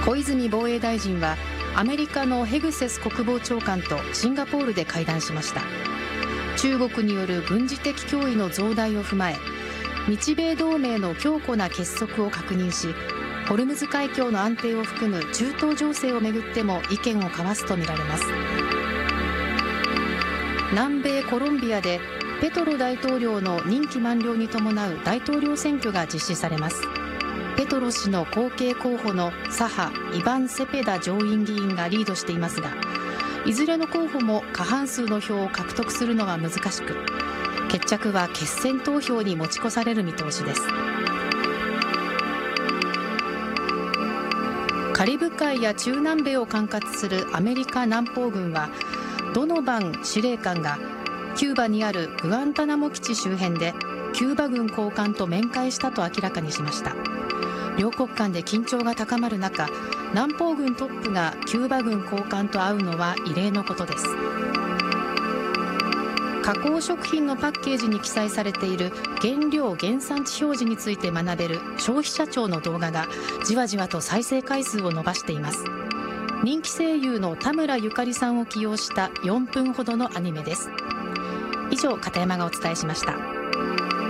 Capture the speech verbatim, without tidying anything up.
小泉防衛大臣はアメリカのヘグセス国防長官とシンガポールで会談しました。中国による軍事的脅威の増大を踏まえ、日米同盟の強固な結束を確認し、ホルムズ海峡の安定を含む中東情勢をめぐっても意見を交わすとみられます。南米コロンビアでペトロ大統領の任期満了に伴う大統領選挙が実施されます。ペトロ氏の後継候補の左派イバン・セペダ上院議員がリードしていますが、いずれの候補も過半数の票を獲得するのは難しく、決着は決選投票に持ち越される見通しです。カリブ海や中南米を管轄するアメリカ南方軍は、ドノバン司令官がキューバにあるグアンタナモ基地周辺でキューバ軍高官と面会したと明らかにしました。両国間で緊張が高まる中、南方軍トップがキューバ軍高官と会うのは異例のことです。加工食品のパッケージに記載されている原料原産地表示について学べる消費者庁の動画がじわじわと再生回数を伸ばしています。人気声優の田村ゆかりさんを起用したよんぷんほどのアニメです。以上、片山がお伝えしました。